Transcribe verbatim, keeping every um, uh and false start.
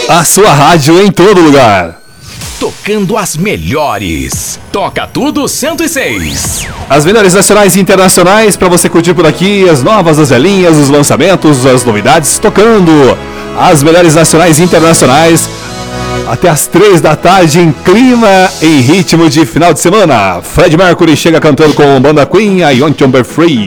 A sua rádio em todo lugar. Tocando as melhores. Toca Tudo cento e seis. As melhores nacionais e internacionais para você curtir por aqui. As novas, as velhinhas, os lançamentos, as novidades. Tocando as melhores nacionais e internacionais. Até as três da tarde em clima, em ritmo de final de semana. Fred Mercury chega cantando com Banda Queen, I Want to Be Free.